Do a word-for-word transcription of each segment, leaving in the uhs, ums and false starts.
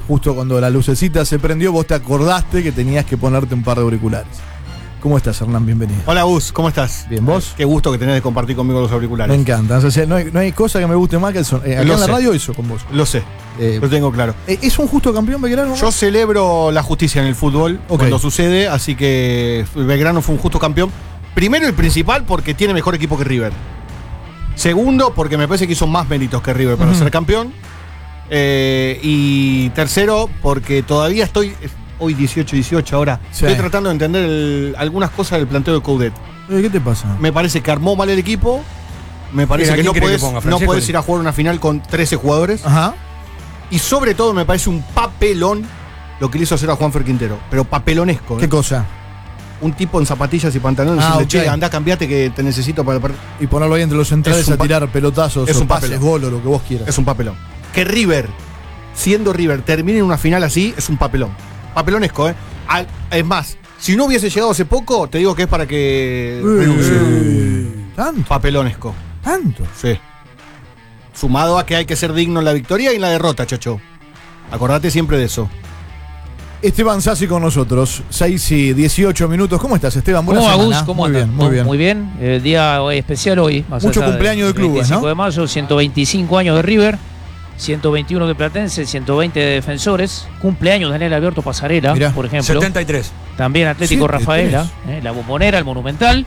justo cuando la lucecita se prendió, vos te acordaste que tenías que ponerte un par de auriculares. ¿Cómo estás, Hernán? Bienvenido. Hola, Gus, ¿cómo estás? Bien, ¿vos? Qué gusto que tenés de compartir conmigo los auriculares. Me encanta. O sea, no, hay, no hay cosa que me guste más que el son. Eh, acá Lo en la sé. radio eso con vos. Lo sé, Eh, lo tengo claro. eh, ¿Es un justo campeón Belgrano? Yo celebro la justicia en el fútbol Ok. cuando sucede, así que Belgrano fue un justo campeón. Primero y principal porque tiene mejor equipo que River. Segundo, porque me parece que hizo más méritos que River para Ujú. ser campeón. Eh, y tercero, porque todavía estoy, hoy dieciocho dieciocho ahora, Sí. estoy tratando de entender el- algunas cosas del planteo de Coudet. Eh, ¿Qué te pasa? Me parece que armó mal el equipo. Me parece Mira, que ¿quién no quiere que puedes, ponga? no ¿Francesco? puedes ir a jugar una final con trece jugadores. Ajá. Y sobre todo me parece un papelón lo que le hizo hacer a Juanfer Quintero. Pero papelonesco. ¿Qué ¿eh? cosa? Un tipo en zapatillas y pantalones Ah, diciendo, ok. che, andá, cambiate que te necesito para el partido. Y ponerlo ahí entre los centrales Es un a pa- tirar pelotazos, es o un pases, papelón. gol o lo que vos quieras. Es un papelón. Que River, siendo River, termine en una final así, es un papelón. Papelonesco, ¿eh? Al- es más, si no hubiese llegado hace poco, te digo que es para que renuncie. Eh, ¿Tanto? Papelonesco. ¿Tanto? Sí. Sumado a que hay que ser digno en la victoria y en la derrota, chacho. Acordate siempre de eso. Esteban Sassi con nosotros, seis y dieciocho minutos. ¿Cómo estás, Esteban? Buena ¿Cómo va, semana. Gus? ¿Cómo muy anda? bien, muy bien. Muy bien. Eh, día hoy especial hoy. más Mucho allá cumpleaños de clubes, veinticinco ¿no? de mayo, ciento veinticinco años de River, ciento veintiuno de Platense, ciento veinte de Defensores. Cumpleaños Daniel Alberto Pasarela, Mirá, por ejemplo. setenta y tres. También Atlético setenta y tres. Rafaela, eh, la Bombonera, el Monumental.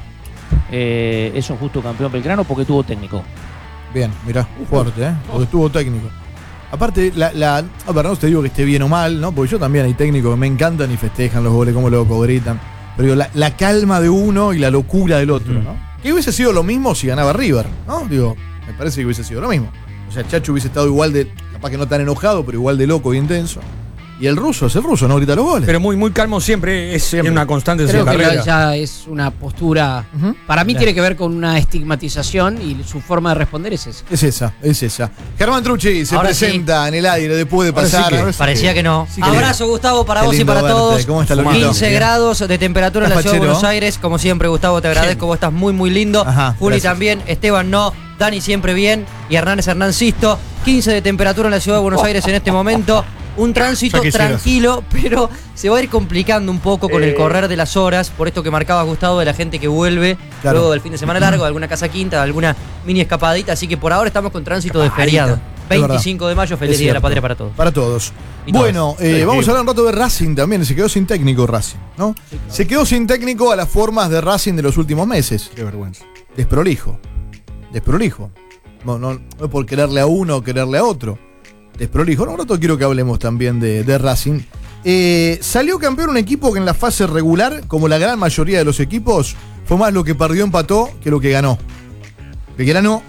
Eh, es un justo campeón Belgrano porque tuvo técnico. Bien, mirá, fuerte, ¿eh? Porque estuvo técnico. Aparte, la, la, a ver, no te digo que esté bien o mal, ¿no? Porque yo también hay técnicos que me encantan y festejan los goles, como loco gritan. Pero digo, la, la calma de uno y la locura del otro, ¿no? Que hubiese sido lo mismo si ganaba River, ¿no? Digo, me parece que hubiese sido lo mismo. O sea, Chacho hubiese estado igual de, capaz que no tan enojado, pero igual de loco y intenso. Y el ruso es el ruso, no grita los goles. Pero muy, muy calmo siempre, es Siempre. una constante de su Creo que carrera. ya es una postura. Ujú. Para mí Mirá. tiene que ver con una estigmatización y su forma de responder es esa. Es esa, es esa. Germán Trucci se Ahora presenta en el aire después de Ahora sí pasar. que- Ahora sí Parecía que no. Sí que- Abrazo, Gustavo, para Qué vos y lindo para verte. todos. ¿Cómo está, Lolito? quince Bien. grados de temperatura en la ¿Estás ciudad de fachero? Buenos Aires. Como siempre, Gustavo, te agradezco. Vos estás muy, muy lindo. Ajá, Juli gracias. también. Esteban no. Dani siempre bien. Y Hernández Hernán Sisto. quince de temperatura en la ciudad de Buenos Aires en este momento. Un tránsito Ya quisieras. tranquilo, pero se va a ir complicando un poco con el correr de las horas. Por esto que marcabas, Gustavo, de la gente que vuelve Claro. luego del fin de semana largo, de alguna casa quinta, de alguna mini escapadita. Así que por ahora estamos con tránsito de Escapadita. feriado. verdad. veinticinco de mayo, feliz Es día de la cierto. patria para todos. Para todos. Y todas. Bueno, eh, Sí. vamos a hablar un rato de Racing también. Se quedó sin técnico Racing, ¿no? Se quedó sin técnico a las formas de Racing de los últimos meses. Qué vergüenza. Desprolijo. Desprolijo. No, no, no es por quererle a uno o quererle a otro. Desprolijo. No, un rato quiero que hablemos también de, de Racing. Eh, salió campeón un equipo que en la fase regular, como la gran mayoría de los equipos, fue más lo que perdió, empató, que lo que ganó. Belgrano,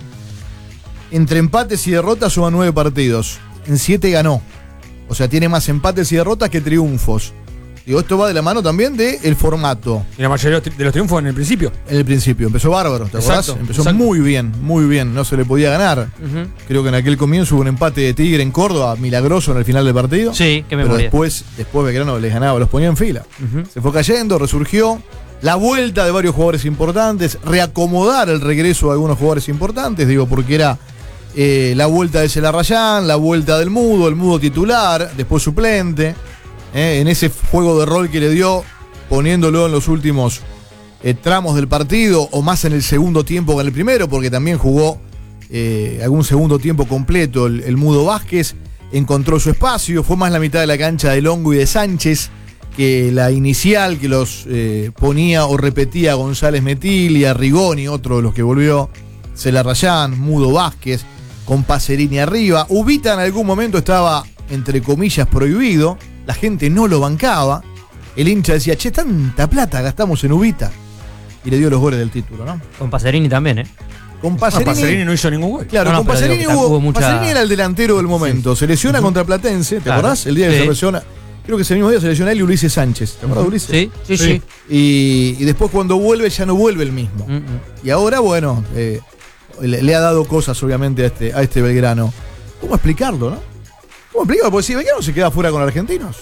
entre empates y derrotas, suma nueve partidos. En siete ganó. O sea, tiene más empates y derrotas que triunfos. Digo, esto va de la mano también del formato. Y la mayoría de los triunfos en el principio. En el principio, empezó bárbaro, ¿te acordás? Exacto, Empezó exacto. muy bien, muy bien, no se le podía ganar. Ujú. Creo que en aquel comienzo hubo un empate de Tigre en Córdoba, milagroso en el final del partido. Sí, qué Pero memoria. después, después Belgrano les ganaba, los ponía en fila. Ujú. Se fue cayendo, resurgió. La vuelta de varios jugadores importantes, reacomodar el regreso de algunos jugadores importantes, digo, porque era eh, la vuelta de Celarrayán, la vuelta del Mudo, el Mudo titular, después suplente, eh, en ese juego de rol que le dio, poniéndolo en los últimos eh, tramos del partido, o más en el segundo tiempo que en el primero, porque también jugó eh, algún segundo tiempo completo el, el Mudo Vázquez, encontró su espacio, fue más la mitad de la cancha de Longo y de Sánchez que la inicial que los eh, ponía o repetía González Metilia, Rigoni, otro de los que volvió, Celarrayán, Mudo Vázquez, con Pacerini arriba. Ubita en algún momento estaba, entre comillas, prohibido, la gente no lo bancaba, el hincha decía, che, tanta plata gastamos en Ubita, y le dio los goles del título, ¿no? Con Pacerini también, ¿eh? Con No, Pacerini, Pacerini no hizo ningún gol. claro, No, no, con pero Pacerini digo que hubo, hubo mucha- Pacerini era el delantero del momento, se lesiona contra Platense, ¿te Claro. acordás? El día que Sí. se lesiona, creo que ese mismo día se lesiona él y Ulises Sánchez, ¿te acordás de Ulises? Sí, sí, sí. Y, y después cuando vuelve ya no vuelve el mismo. Mm, mm. Y ahora, bueno, eh, le, le ha dado cosas obviamente a este, a este Belgrano. ¿Cómo explicarlo, no? ¿Cómo explicarlo? Porque si Belgrano se queda fuera con argentinos.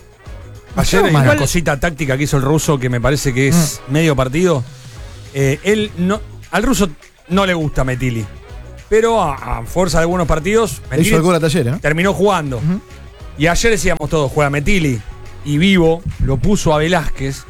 Ayer hay mal. una cosita táctica que hizo el ruso que me parece que es medio partido. Eh, él no, al ruso no le gusta Metili, pero a, a fuerza de algunos partidos Le Metili hizo el gol a Talleres, ¿no? terminó jugando. Ujú. Y ayer decíamos todos, juega Metilli. Y Vivo lo puso a Velázquez.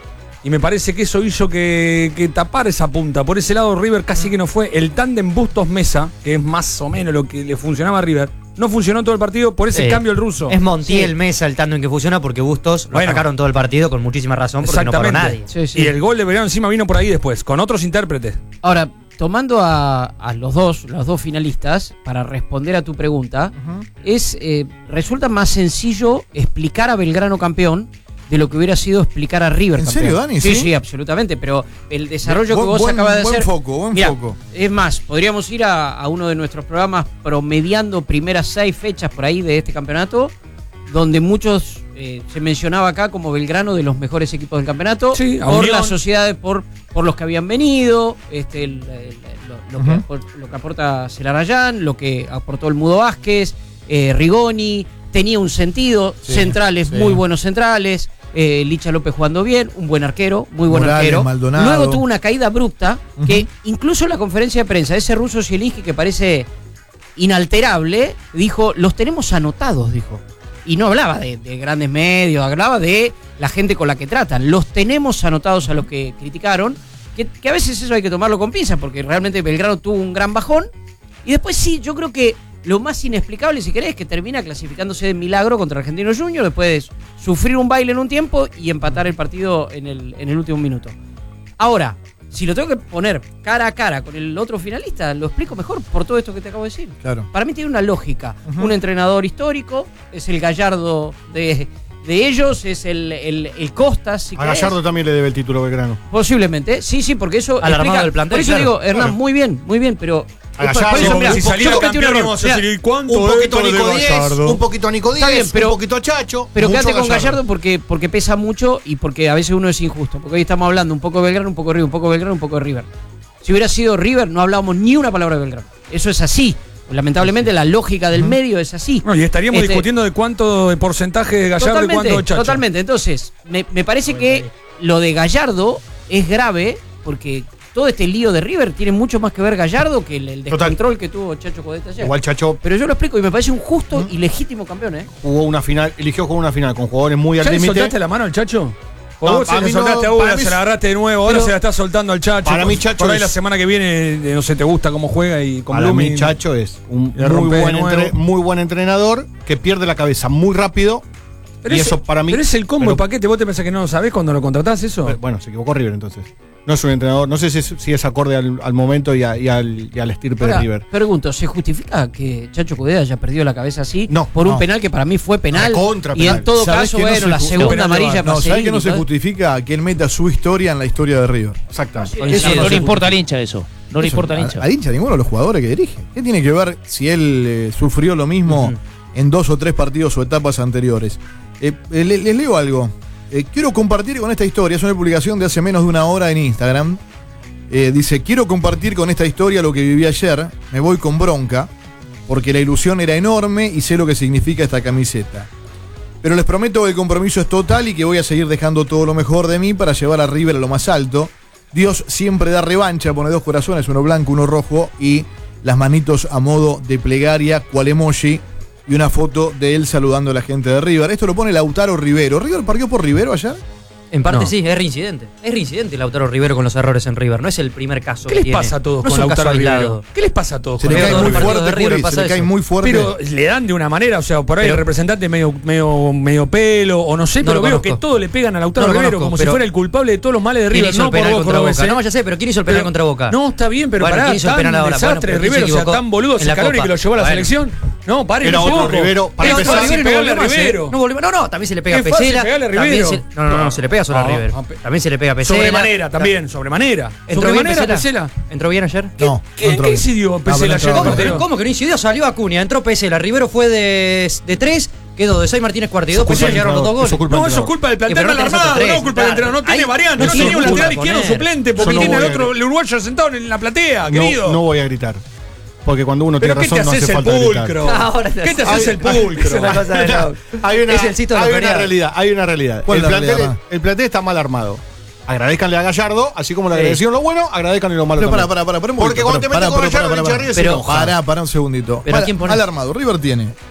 Y me parece que eso hizo que, que tapar esa punta. Por ese lado River casi que no fue. El tándem Bustos-Mesa, que es más o menos lo que le funcionaba a River, no funcionó todo el partido por ese Sí. cambio el ruso. Es Montiel Sí. Mesa el tándem que funciona porque Bustos lo Bueno. atacaron todo el partido con muchísima razón porque no paró Exactamente. nadie. Sí, sí. Y el gol de Belgrano encima vino por ahí después, con otros intérpretes. Ahora, tomando a, a los dos, los dos finalistas, para responder a tu pregunta, es eh, resulta más sencillo explicar a Belgrano campeón de lo que hubiera sido explicar a River ¿En campeón. serio, Dani? Sí, ¿Sí? sí, absolutamente. Pero el desarrollo Buen- que vos buen- acabas de buen hacer. foco, buen Mirá, foco. Es más, podríamos ir a, a uno de nuestros programas promediando primeras seis fechas por ahí de este campeonato, donde muchos eh, se mencionaba acá como Belgrano de los mejores equipos del campeonato, Sí, a por Unión. las sociedades, por, por los que habían venido, este, el- el- lo, lo que, Ujú. apor- lo que aporta Celarayán, lo que aportó el Mudo Vázquez, eh, Rigoni, tenía un sentido, Sí, centrales, sí. muy buenos centrales, eh, Licha López jugando bien, un buen arquero, muy buen Morales, arquero. Maldonado. Luego tuvo una caída abrupta Ujú. que incluso en la conferencia de prensa, ese ruso Zielinski que parece inalterable, dijo, los tenemos anotados, dijo. Y no hablaba de, de grandes medios, hablaba de la gente con la que tratan. Los tenemos anotados a los que criticaron, que, que a veces eso hay que tomarlo con pinzas, porque realmente Belgrano tuvo un gran bajón. Y después sí, yo creo que lo más inexplicable, si querés, es que termina clasificándose de milagro contra Argentinos Juniors después de sufrir un baile en un tiempo y empatar el partido en el, en el último minuto. Ahora, si lo tengo que poner cara a cara con el otro finalista, lo explico mejor por todo esto que te acabo de decir. Claro. Para mí tiene una lógica. Un entrenador histórico, es el Gallardo de, de ellos, es el, el, el Costas, si A querés. Gallardo también le debe el título Belgrano. Posiblemente, sí, sí, porque eso Al armado explica- del plantel, Por eso claro. digo, Hernán, Claro. muy bien, muy bien, pero A por- por Gallardo, eso, como mirá, si yo saliera cometí un error. Mirá, Un poquito a Nico Díez, un poquito a Nico Está bien, Díez, pero- un poquito a Chacho. Pero mucho quédate a con Gallardo porque, porque pesa mucho y porque a veces uno es injusto. Porque hoy estamos hablando un poco de Belgrano, un poco de River, un poco de Belgrano, un poco de River. Si hubiera sido River, no hablábamos ni una palabra de Belgrano. Eso es así. Lamentablemente la lógica del medio es así. No, y estaríamos Este, discutiendo de cuánto de porcentaje de Gallardo y Totalmente, cuánto de Chacho. totalmente. Entonces, me, me parece que lo de Gallardo es grave porque todo este lío de River tiene mucho más que ver Gallardo que el, el Total. descontrol que tuvo Chacho Codete ayer. Igual Chacho Pero yo lo explico y me parece un justo y legítimo campeón, ¿eh? jugó una final, eligió jugar una final con jugadores muy al ¿Ya le límite. soltaste la mano al Chacho? ¿O No, vos se para le mí no, soltaste a para una, mí se la es- agarraste de nuevo, ahora pero- se la está soltando al Chacho? Para mí Por- Chacho Por ahí es- la semana que viene, eh, no sé, te gusta cómo juega y con Para mí Blooming. Chacho es un Le muy rompe de buen, nuevo. entre- muy buen entrenador que pierde la cabeza muy rápido. Pero y ese- eso para mí. Pero es el combo pero- de paquete, ¿vos te pensás que no lo sabés cuando lo contratás eso? pero, bueno, se equivocó River entonces. No es un entrenador, no sé si es, si es acorde al, al momento y, a- y al, y al estirpe Ahora, de River. pregunto, ¿se justifica que Chacho Codete haya perdido la cabeza así? No, por un no. penal que para mí fue penal. Recontra y penal. en todo ¿Sabés caso, que no bueno, se la ju- segunda no, amarilla No, para ¿sabés que no se Celine, justifica que él meta su historia en la historia de River? Exactamente. Sí, Eso sí, no sí. le importa al hincha eso. No le Eso, importa al a- hincha. Al hincha, ninguno de los jugadores que dirige. ¿Qué tiene que ver si él eh, sufrió lo mismo en dos o tres partidos o etapas anteriores? Eh, eh, le- les leo algo. Eh, quiero compartir con esta historia, es una publicación de hace menos de una hora en Instagram. Eh, dice, quiero compartir con esta historia lo que viví ayer, me voy con bronca, porque la ilusión era enorme y sé lo que significa esta camiseta. Pero les prometo que el compromiso es total y que voy a seguir dejando todo lo mejor de mí para llevar a River a lo más alto. Dios siempre da revancha, pone dos corazones, uno blanco, uno rojo y las manitos a modo de plegaria, cual emoji, y una foto de él saludando a la gente de River. Esto lo pone Lautaro Rivero. ¿River perdió por Rivero ayer? En parte No. sí, es reincidente. Es reincidente Lautaro Rivero con los errores en River. No es el primer caso ¿Qué que les tiene. pasa a todos No es con un caso Lautaro Rivero? aislado. ¿Qué les pasa a todos Se con le cae todos muy los partidos fuerte, de River Juli, pasa se le cae eso. muy fuerte. Pero le dan de una manera, o sea, por ahí Pero- el representante medio, medio, medio pelo, o no sé, No pero lo veo conozco. que todo le pegan a Lautaro No lo Rivero conozco, como si pero- fuera el culpable de todos los males de ¿Quién River. hizo No el por penal vos, contra Cordobés, Boca? ¿eh? No, ya sé, pero ¿quién hizo el penal Pero- contra Boca? No, está bien, pero Bueno, pará, ¿quién hizo el tan penal ahora? desastre Bueno, pero ¿quién Rivero, se o sea, equivocó? tan boludo En la Scaloni Copa. que lo llevó a la Bueno. selección. No, paren Era un otro poco. Rivero, para Es empezar, fácil Rivero pegarle no a volvió más, ¿eh? Rivero. No, volvió- no, no, también se le pega a Es fácil Pesela. pegarle a También Rivero. se, no, no, no, se le pega solo a No, River. no, También se le pega a Pesela. Sobremanera también, sobremanera. ¿Entró bien Sobremanera, Pesela? Pesela. ¿Entró bien ayer? No, ¿Qué, no entró qué bien. incidió No, pero Pesela ayer en el entró- ¿Cómo, partido? ¿Cómo que no incidió? Salió Acuña, entró Pesela, Rivero fue de, de tres, quedó de seis Martínez Cuarta y dos, Eso Pesela culpa llegaron los dos del goles. entrenador, No, del eso es culpa del plantel pero no mal tenés otros armado, tres, no culpa del claro. entrenador. No tiene Ahí- variante, no no tiene tiene un culpa lateral izquierdo poner. suplente porque Yo no tiene voy el a otro, el uruguayo sentado en la platea, No, querido. no voy a gritar. Porque cuando uno ¿Pero tiene qué te razón no haces hace el falta gritar. pulcro? Ahora te ¿Qué te haces- haces el Ay, pulcro? es una cosa de loco. Hay una, Es el cito de la hay una feriada. realidad, hay una realidad. ¿Cuál El es la plantel, realidad? el plantel está mal armado. Agradezcanle a Gallardo, así como le Sí. agradecieron lo bueno, agradezcanle lo malo Pero también. para, para, para, para un Porque poquito, cuando te para, metes con para, Gallardo, para, el para, hincha de River se Pero- enoja. Pará, pará un segundito. Pero Mal- ¿quién pone? mal armado. River tiene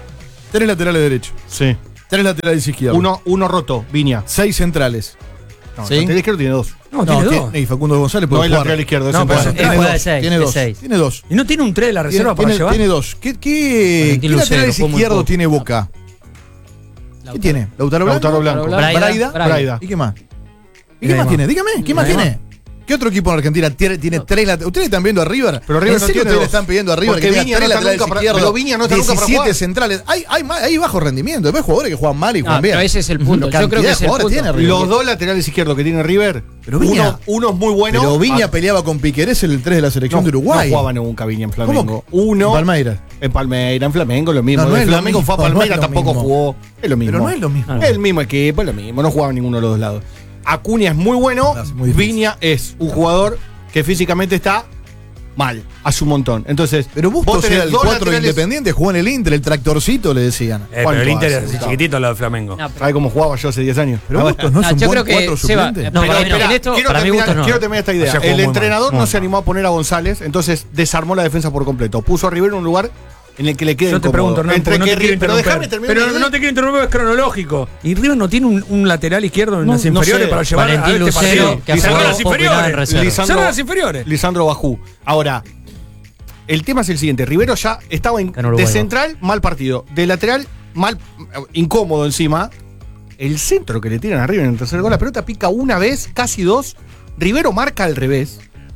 Tres laterales derechos. Sí. Tres laterales izquierdos. Uno, uno roto, Viña. Seis centrales. No, ¿Sí? el lateral izquierdo tiene dos. No, tiene dos. Y Facundo González No puede es jugar. lateral izquierdo, es No, central. pero Bueno, tiene juega dos. de seis, Tiene de dos. seis. Tiene dos. ¿Y no tiene un tres de la Tiene, reserva para tiene- llevar? tiene dos. ¿Qué, qué, Valentín ¿qué Lucero, laterales jugó muy izquierdos poco. tiene Boca? ¿Qué tiene? ¿Lautaro Blanco? Lautaro Blanco. Braida, Braida. Braida. ¿Y qué más? ¿Y Y qué más Neymar. tiene? Dígame, ¿qué más Neymar. tiene? ¿Qué otro equipo en Argentina tiene, tiene tres laterales? ¿Ustedes están viendo a River? Pero River ¿En no serio tiene ustedes le dos? están pidiendo a River Porque que tenga Viña tres no está laterales nunca para- izquierdos? pero Viña no está nunca para diecisiete jugar. centrales. Hay, hay, ma- hay bajo rendimiento. Después jugadores que juegan mal y No, juegan bien. pero ese es el punto. Yo Cantidad creo que de es el jugadores punto. tiene River. Los dos laterales izquierdos que tiene River, Pero Viña- uno, uno es muy bueno. Pero Viña Ah, peleaba con Piquerés el tres de la selección no, de Uruguay. No jugaba nunca Viña en Flamengo. ¿Cómo? Uno. En Palmeiras. En Palmeiras, en Flamengo, lo mismo. No, no En es lo Flamengo mismo, fue a no es Palmeiras, lo tampoco mismo. jugó. Es lo mismo. Pero no es lo mismo. Es el mismo equipo, es lo mismo. No jugaba ninguno de los dos lados. Acuña es muy bueno. No, es muy difícil. Viña es un jugador que físicamente está mal, hace un montón. Entonces, Pero vos Bustos tenés era el dos cuatro laterales- Independiente, jugó en el Inter, el tractorcito, le decían. Eh, pero ¿Cuánto el Inter hace, es así Gustavo? chiquitito, lo de Flamengo. No, pero- ¿Sabes cómo jugaba yo hace diez años? Pero Ah, Bustos no es No, un yo buen creo que, cuatro Seba, suplente. No, Pero para mí no. espera, en esto- quiero, para mí terminar, Bustos no. quiero terminar esta idea. Ayer jugó El muy entrenador mal. no se animó a poner a González, entonces desarmó la defensa por completo. Puso a Rivero en un lugar en el que le quede Yo te incómodo. pregunto, Hernán, Entre porque no que te quiero Ri- pero déjame interrumpir. terminar. Pero mi idea. no te quiero interrumpir, es cronológico. ¿Y River no tiene un, un lateral izquierdo en No, las no inferiores sé. para llevar Valentín a este Lucero, partido? que ha Cerrar jugado las poco y nada en inferiores. reserva. Lisandro- Cerrar las inferiores. Lisandro Bajú. Ahora, el tema es el siguiente. Rivero ya estaba en- En Uruguay, de va. central, mal partido. De lateral, mal, eh, incómodo encima. El centro que le tiran a River en el tercer gol, la pelota pica una vez, casi dos. Rivero marca al revés.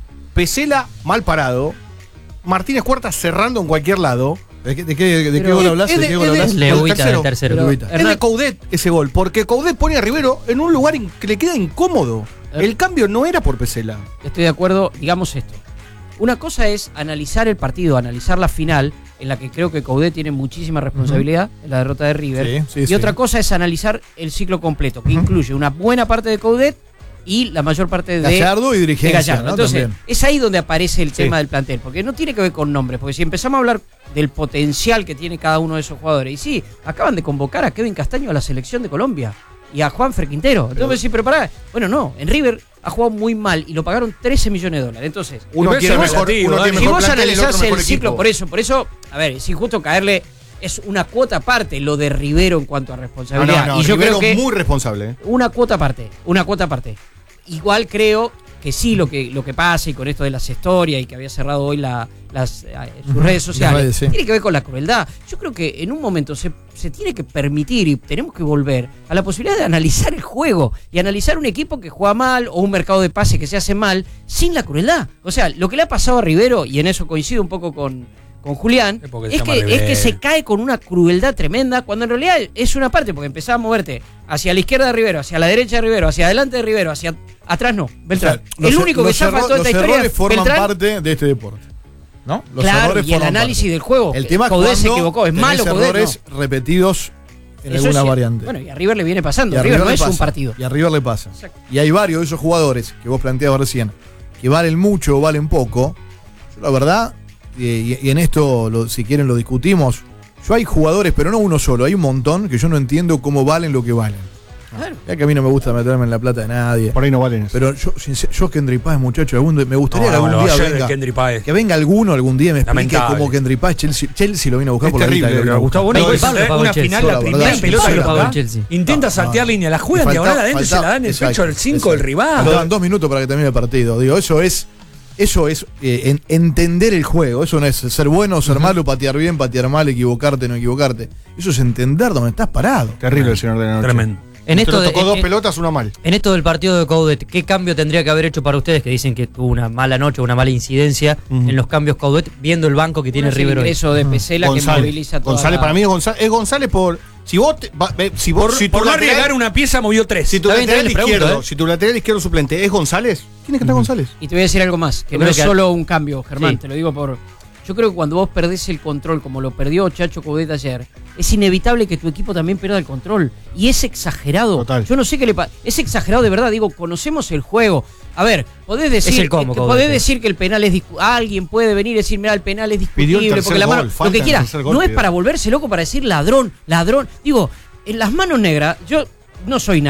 Pesela mal parado. Martínez Cuarta cerrando en cualquier lado. ¿De qué, de qué, de qué Pero gol es hablas? de- ¿De qué es gol de- hablas? el Leguita tercero. del tercero. Pero- Leguita. Es de Hernán- Coudet ese gol, porque Coudet pone a Rivero en un lugar in- que le queda incómodo. El cambio no era por Pesela. Estoy de acuerdo, digamos esto. Una cosa es analizar el partido, analizar la final, en la que creo que Coudet tiene muchísima responsabilidad en la derrota de River. Sí, sí, y sí. otra cosa es analizar el ciclo completo, que incluye una buena parte de Coudet y la mayor parte de Gallardo y de dirigencia, Gallardo. ¿no? Entonces, También. es ahí donde aparece el Sí. tema del plantel, porque no tiene que ver con nombres, porque si empezamos a hablar del potencial que tiene cada uno de esos jugadores, y sí, acaban de convocar a Kevin Castaño a la selección de Colombia y a Juan Quintero. Entonces, me decís, pero pará, bueno, no, en River ha jugado muy mal y lo pagaron trece millones de dólares. Entonces, Uno Pero tiene eso es mejor, relativo, uno Dani. tiene si mejor vos plantel y el otro analizás el mejor ciclo, equipo. por eso, por eso, a ver, es injusto caerle, es una cuota aparte lo de Rivero en cuanto a No, responsabilidad. no, no, y yo Rivero creo que muy responsable. ¿eh? una cuota aparte, una cuota aparte. Igual creo que sí lo que lo que pasa y con esto de las historias y que había cerrado hoy la, las eh, sus Ujú, redes sociales, las redes, sí. tiene que ver con la crueldad. Yo creo que en un momento se, se tiene que permitir y tenemos que volver a la posibilidad de analizar el juego y analizar un equipo que juega mal o un mercado de pases que se hace mal sin la crueldad. O sea, lo que le ha pasado a Rivero, y en eso coincido un poco con, con Julián, Es porque se es llama que, es Rivero. que se cae con una crueldad tremenda cuando en realidad es una parte, porque empezás a moverte hacia la izquierda de Rivero, hacia la derecha de Rivero, hacia adelante de Rivero, hacia atrás no, Beltrán. O sea, los- el único que los zafa erro- toda esta los historia errores es forman Beltrán. parte de este deporte. ¿No? Los Claro, errores y el forman análisis parte. del juego. El tema es Coudet cuando se equivocó, es tenés malo Coudet, errores no. repetidos en Eso alguna sí. variante. Bueno, y a River le viene pasando. Y a River, no le es un pasa. partido. Y a River le pasa. Exacto. Y hay varios de esos jugadores que vos planteabas recién, que valen mucho o valen poco. Yo la verdad, y, y en esto, lo- si quieren lo discutimos, yo hay jugadores, pero no uno solo, hay un montón que yo no entiendo cómo valen lo que valen. Claro. Ya que a mí no me gusta meterme en la plata de nadie. Por ahí no valen eso. Pero yo, sincer- yo Kendry Páez, muchacho, algún día- me gustaría No, que algún no, día ayer el venga, Kendry Páez. que venga alguno algún día y me explique Lamentable. cómo Kendry Páez, Chelsea, Chelsea lo vino a buscar Es por la terrible, guita que Pero lo Gustavo, busca. bueno, Pero puede Pablo ser pagó una el Chelsea. final, la La primera verdad, pelota sí, que la lo verdad. paga. Chelsea. Intenta No, saltear no. línea, la juega Le diagonal faltaba- adentro y se la da en el faltaba- pecho del cinco exacto, del rival. Faltaban dos minutos para que termine el partido. Digo, eso es, eso es eh, en- entender el juego. Eso no es ser bueno o ser malo, patear bien, patear mal, equivocarte, no equivocarte. Eso es entender dónde estás parado. Terrible el señor de la noche. Tremendo. En Esto esto, de- tocó en- dos en- pelotas, una mal. en esto del partido de Coudet, ¿qué cambio tendría que haber hecho para ustedes que dicen que tuvo una mala noche, una mala incidencia Ujú. en los cambios Coudet, viendo el banco que tiene Uno es el River hoy? ingreso de Pesela que González. moviliza toda González, la- para mí es González, es González por. Si vos. te- va- ve- si vos Por, si tu por no lateral- arriesgar una pieza, movió tres. Si tu Está bien, lateral está bien, le izquierdo, pregunto, ¿eh? si tu lateral izquierdo suplente es González, tiene que estar González. Y te voy a decir algo más, que Yo no creo es que- solo un cambio, Germán, Sí. te lo digo por... Yo creo que cuando vos perdés el control, como lo perdió Chacho Coudet ayer, es inevitable que tu equipo también pierda el control. Y es exagerado. Total. Yo no sé qué le pasa. Es exagerado de verdad, digo, conocemos el juego. A ver, podés decir, Es el combo, que, Coudet. podés decir que el penal es discu- alguien puede venir y decir, mira, el penal es Pidió el discutible, tercer porque la mano, gol, lo falta que el quiera. tercer gol, No es pidió. para volverse loco para decir ladrón, ladrón. Digo, en las manos negras, yo no soy naif.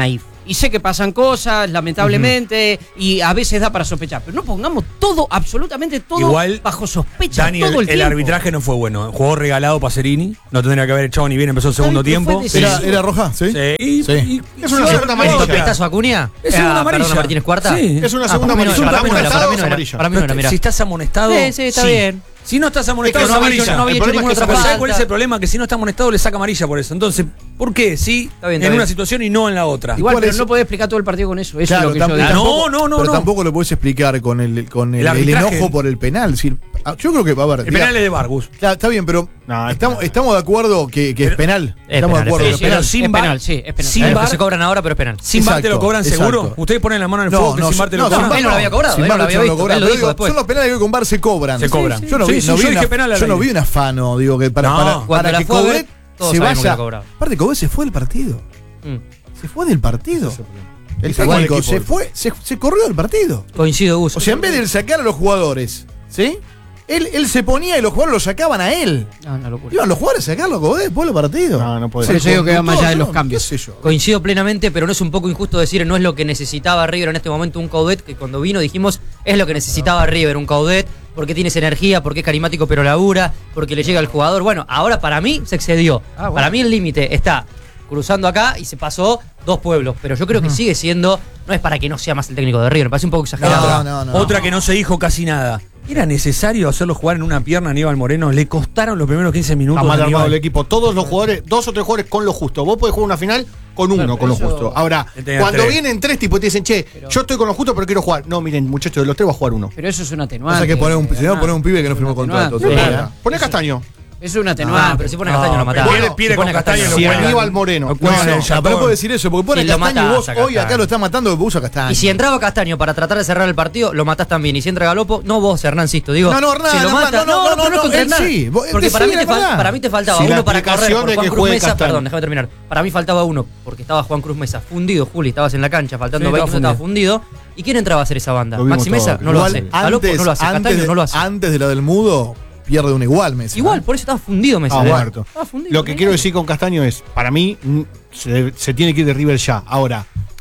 Y sé que pasan cosas, lamentablemente, uh-huh. y a veces da para sospechar. Pero no pongamos todo, absolutamente todo, igual, bajo sospecha Dani, todo el, el, el arbitraje no fue bueno. Jugó regalado Pacerini. No tendría que haber echado ni bien, empezó el segundo tiempo. ¿Era, ¿Era roja? Sí. sí. Y, sí. Y, es una segunda amarilla. ¿El pestazo a Acuña? Es una amarilla. Perdón, Martínez Cuarta. Sí. Es una segunda amarilla. Para mí no era, para mí no era. Para mí no era, mirá. Si estás amonestado. Sí, sí, está bien. Si no estás amonestado, es que no había hecho, no había hecho ninguna otra falta. ¿Sabes cuál es falta? el problema? Que si no está amonestado le saca amarilla por eso. Entonces, ¿por qué? Sí, está bien, está en bien. una situación y no en la otra. Igual, pero es? no podés explicar todo el partido con eso. Eso Claro, es lo que yo digo. No, no, no. Pero no. tampoco lo podés explicar con el, con el, El el arbitraje. enojo por el penal. Es decir, yo creo que, a ver. El diga, penal es de Vargas. Claro, está bien, pero No, estamos, estamos de acuerdo que, que es penal. Es Estamos penal, de acuerdo. es que pero es penal. sin es bar- penal, sí, es penal. sin Es lo bar- que se cobran ahora, pero es penal. Sin bar te lo Exacto, cobran seguro. exacto. Ustedes ponen la mano en el fuego que sin bar te lo sin cobran. bar Él no lo había cobrado, sin él no bar lo había no visto, cobran, él lo pero dijo digo, después. son los penales que con bar se cobran. Se cobran. Yo no Sí, vi, sí, no yo vi dije una- penal al yo no aire. vi un afano, digo, que para, No. para, Cuando para la que fue a ver, Coudet todos se sabemos que vaya. la cobraba. Aparte, Coudet se fue del partido. Mm. Se fue del partido. El sacó al técnico equipo. se fue, se, se corrió del partido. Coincido, Gus. O sea, en vez de sacar a los jugadores, ¿sí? Él, él se ponía y los jugadores lo sacaban a él. No, una locura. Iban los jugadores a sacarlo a Coudet después del partido. No, no puede Por ser. eso digo que va más allá de los Yo, cambios. qué sé yo. Coincido plenamente, pero no es un poco injusto decir no es lo que necesitaba River en este momento un Coudet, que cuando vino dijimos es lo que necesitaba River, un Coudet, porque tiene esa energía, porque es carismático pero labura, porque le llega al jugador. Bueno, ahora para mí se excedió. Ah, bueno. Para mí el límite está cruzando acá y se pasó dos pueblos, pero yo creo que sigue siendo, no es para que no sea más el técnico de River, me parece un poco exagerado. No, no, no. Otra que no se dijo casi nada. ¿Era necesario hacerlo jugar en una pierna a Aníbal Moreno? Le costaron los primeros quince minutos. Está mal a armado Aníbal. el equipo. Todos los jugadores, dos o tres jugadores con lo justo. Vos podés jugar una final con uno, Claro, con lo eso- justo. Ahora, Él tenía cuando tres. vienen tres tipos y te dicen, che, yo estoy con lo justo, pero quiero jugar. No, miren, muchachos, de los tres va a jugar uno. Pero eso es un O atenuante. sea que poner un, Hernán. si no, poner un pibe que no firmó contrato. atenuante. todavía. Sí. Poné Castaño. Es un Ah, atenuante. pero si pone No, Castaño lo pero mataba. Piere- Piere Si pone con Castaño Castaño lo Si lo juegan. juega. Aníbal Moreno. Lo juegan No, en el no. Ah, pero no puede decir eso, porque pone Sí, lo Castaño y matás vos a hoy acá Castaño. lo estás matando porque usa Castaño. Y si entraba Castaño para tratar de cerrar el partido, lo matás también. Y si entra Galopo, no vos, Hernán Sisto. Digo, No, no, Hernán, si lo Hernán, mata, no, no, no, pero no, es contra él Hernán. sí. Vos- Porque él para sí, mí, te es fal- verdad. para mí te faltaba Si la uno para correr explicación por de Juan que Cruz juegue Mesa. Castaño. Perdón, déjame terminar. Para mí faltaba uno, porque estaba Juan Cruz Mesa fundido, Juli, estabas en la cancha, faltando Sí, veinte estaba minutos, estaba fundido. ¿Y quién entraba a hacer esa banda? Lo vimos Maxi Mesa todo. no lo Igual, hace. Galopo no lo hace. antes, Castaño de, no lo hace. antes de la del mudo, pierde un igual, Messi. Igual, por eso estaba fundido Mesa. Ah, ¿eh? muerto. Estaba fundido. Lo que quiero decir con Castaño es, para mí, mm, se, se tiene que ir de River ya. Ahora,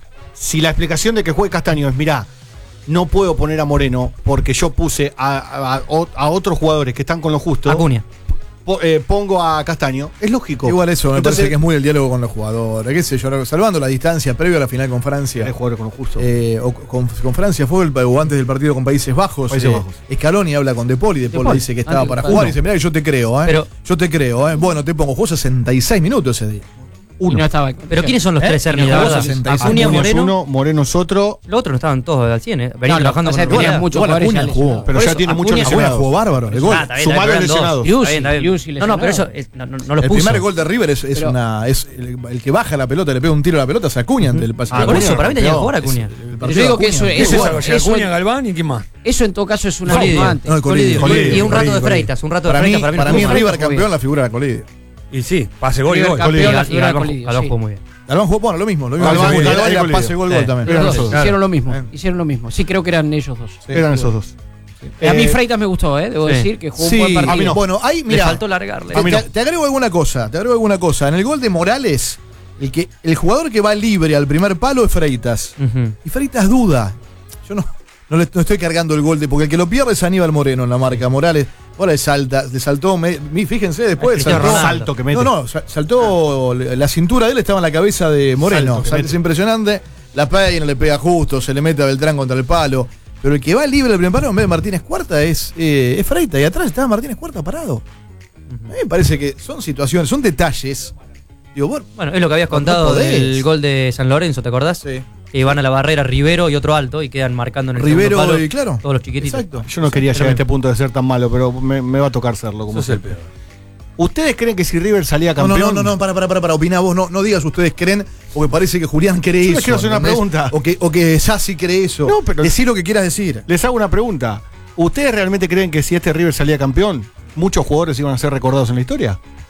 si la explicación de que juegue Castaño es, mirá, no puedo poner a Moreno porque yo puse a, a- a- a otros jugadores que están con lo justo, Acuña. po- eh, pongo a Castaño, es lógico. Igual eso, me Entonces, parece que es muy el diálogo con los jugadores. ¿Qué sé yo? Salvando la distancia previo a la final con Francia. hay jugadores con lo justo. Eh, o con, con Francia fue el, o antes del partido con Países Bajos. Países eh, Bajos. Scaloni habla con De Paul y De Paul Paul. le dice que estaba Antes para del jugar. Y partido. dice, mirá que yo te creo, ¿eh? Pero- yo te creo, ¿eh? Bueno, te pongo, jugó sesenta y seis minutos ese día. Y no estaba. Pero ¿quiénes son los ¿Eh? tres, Y Ernie? no La jugó verdad. sesenta y seis. Acuña, Acuña es Moreno. uno, Moreno es otro. Los otros no estaban todos al cien, ¿eh? Venían No, trabajando o sea, con tenían normalidad. muchos Igual jugadores Acuña ya jugó, lesionados. pero Por ya eso, tiene muchos Acuña- lesionados. Acuña jugó bárbaro. El gol. Ah, está bien, Sumalo eran dos. lesionados. Está bien, está bien. Yussi No, no, pero eso lesionado. es- no, no, no los El puso. primer gol de River es, es Pero- una. Es el, el que baja la pelota, le pega un tiro a la pelota, es Acuña ante el pase. Ah, por Acuña eso, para mí tenía que rompió. jugar Acuña. Es el Pero partido yo digo de que Acuña. eso- Ese eso- es eso- Acuña, Galván y quién más. Eso en todo caso es un Colidio. atenuante. No, el Colidio. Colidio. Y un rato de Colidio. Freitas, un rato de Para mí, Freitas. Para mí, para no mí jugó River mal. campeón, la figura de Colidio. Y sí, pase gol y River gol. campeón, Y la Gal- y figura de Galván Colidio, Galván sí. jugó muy bien. Galván jugó, bueno, lo mismo. Lo mismo. Galván, Era- Galván y era Colidio. pase gol Eh, gol también. eran Los esos dos, dos. hicieron lo mismo. Eh. Hicieron lo mismo. Sí, creo que eran ellos dos. Sí. Eran esos dos. A mí Eh, Freitas me gustó, ¿eh? Debo sí. decir que jugó Sí, un buen partido. a mí no. bueno, ahí, Le mira. faltó largarle. Te, A mí no. te- te agrego alguna cosa, te agrego alguna cosa. En el gol de Morales, el, que, el jugador que va libre al primer palo es Freitas. Ujú. Y Freitas duda. Yo no, no le no estoy cargando el gol de. Porque el que lo pierde es Aníbal Moreno en la marca. Morales, ahora le salta, le saltó. me- mi- fíjense después. Cristiano Saltó, Ronaldo. salto que mete. no, no, sa- saltó. La cintura de él estaba en la cabeza de Moreno. Salto que Salto, mete. es impresionante. La peina le pega justo, se le mete a Beltrán contra el palo. Pero el que va libre al primer palo en vez de Martínez Cuarta es, eh, es Freitas. Y atrás estaba Martínez Cuarta parado. A mí me parece que son situaciones, son detalles. Digo, bueno, Bueno, es lo que habías No contado podés. del gol de San Lorenzo, ¿te acordás? sí. Que van a la barrera Rivero y otro alto y quedan marcando en el Rivero segundo palo y claro. todos los chiquititos. Exacto. Yo no quería llegar a este punto de ser tan malo, pero me, me va a tocar serlo como Sos el siempre. peor. ¿Ustedes creen que si River salía No, no, campeón? no, no, no, para, para, para, para, opina vos, no, no digas ustedes creen, porque parece que Julián cree Yo les eso. quiero hacer una ¿entendés? pregunta. O que, o que Sassi cree eso. No, pero- Decí lo que quieras decir. Les hago una pregunta. ¿Ustedes realmente creen que si este River salía campeón, muchos jugadores iban a ser recordados en la historia? No, de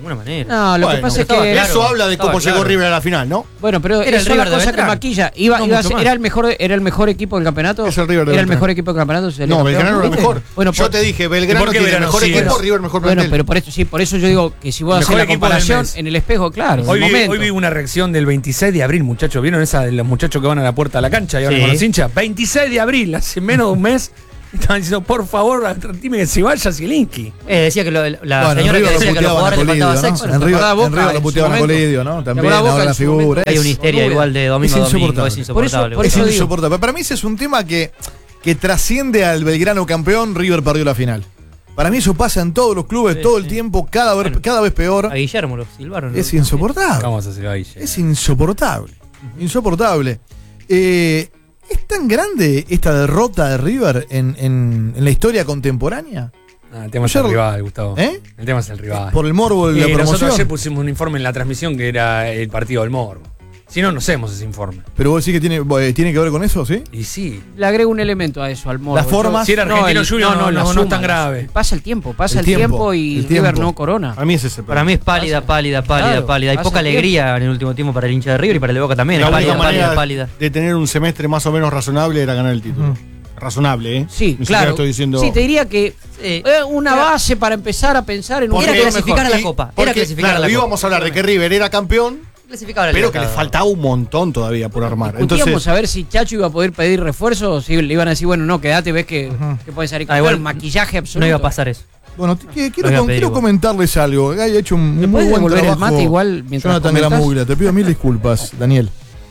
ninguna manera. No, lo Bueno, que pasa es estaba que. claro. Eso habla de cómo Estaba llegó claro. River a la final, ¿no? Bueno, pero Era el eso es River la de cosa que Beltrán. maquilla. Iba, No iba a mucho ser- más. era el mejor, era el mejor equipo del campeonato. Es el River de Era el Beltrán. mejor equipo del campeonato. se le No, campeón. Belgrano era ¿Viste? mejor. Bueno, Yo por- te dije, ¿Y Belgrano por qué tiene el Belgrano mejor sí? equipo, Bueno, River mejor Bueno, plantel. pero por eso sí, por eso yo digo que si vos haces Mejor la equipo del comparación mes. en el espejo, claro, Hoy en vi, el momento. hoy vi una reacción del veintiséis de abril, muchachos. ¿Vieron esa de los muchachos que van a la puerta de la cancha y hablan Sí. con los hinchas? veintiséis de abril, hace menos de un mes. Estaban diciendo, por favor, dime que se vaya Zielinski. Eh, decía que lo- la Bueno, en señora que River lo decía que a los puteaban a jugadores les Colidio, faltaba ¿no? sexo. En ¿Te River, acordás en Boca River en lo su puteaban a momento? Colidio, ¿no? También, acordás Boca ahora en la su momento? figura. Hay Es- una histeria Bóveda. igual de domingo Es a domingo, insoportable. es insoportable. Por Es eso digo. insoportable. Para mí ese es un tema que, que trasciende al Belgrano campeón, River perdió la final. Para mí eso pasa en todos los clubes, Sí, todo el sí. tiempo, cada vez, Bueno. cada vez peor. A Guillermo lo silbaron. Es ¿no? insoportable. Vamos a hacer ahí. Es insoportable. Insoportable. Eh, ¿Es tan grande esta derrota de River en, en- en la historia contemporánea? Ah, el tema es el Ayer- rival, Gustavo. ¿Eh? El tema es el rival. Por el morbo de Y la nosotros promoción. ayer pusimos un informe en la transmisión que era el partido del Morbo. Si no, no hacemos ese informe. Pero vos decís que tiene, eh, tiene que ver con eso, ¿sí? Y sí. Le agrego un elemento a eso, al morbo. Las formas- Si era Argentino el- Junior, no, la no, no suma, es tan la- grave. Pasa el tiempo, pasa El el, tiempo, tiempo, y el River tiempo. no corona. Para mí es ese. Para mí es pálida, pálida, pálida, Claro, pálida. Hay pasa poca el alegría en el último tiempo para el hincha de River y para el de Boca también. La Es única pálida, pálida, manera pálida. de tener un semestre más o menos razonable era ganar el título. Ujú. Razonable, ¿eh? Sí, Ni siquiera claro. estoy diciendo. Sí, te diría que Sí. eh, una base para empezar a pensar en un Era Porque- clasificar a la y- Copa. porque, Era clasificar claro, a la Copa. íbamos a hablar de que River era campeón, Clasificar a la pero que le Libertadores. faltaba un montón todavía por armar. Discutíamos Entonces, a ver si Chacho iba a poder pedir refuerzos, si le iban a decir, bueno, no, quedate, ves que, que puede salir con Ah, igual maquillaje absoluto. No iba a pasar eso. Bueno, t- que- quiero, Lo voy a com- pedir quiero igual. comentarles algo. Ha hecho un, ¿Me un muy puedes buen devolver el trabajo. mate igual mientras Jonathan comentas? Gramuglia, te pido mil disculpas, Daniel.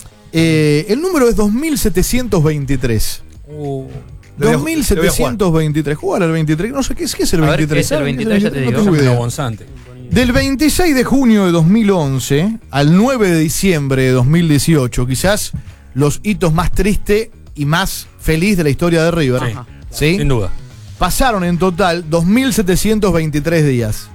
Eh, el número es dos mil setecientos veintitrés. Uh, Le voy a- dos mil setecientos veintitrés. Jugar al veintitrés. No sé qué es, qué es el A ver, veintitrés. ¿qué es el ¿Saben veintitrés? Ya te No digo. tengo Llámelo idea. Gonzante. Del veintiséis de junio de dos mil once al nueve de diciembre de dos mil dieciocho, quizás los hitos más tristes y más feliz de la historia de River. Sí. Ajá. ¿Sí? Sin duda. Pasaron en total dos mil setecientos veintitrés días.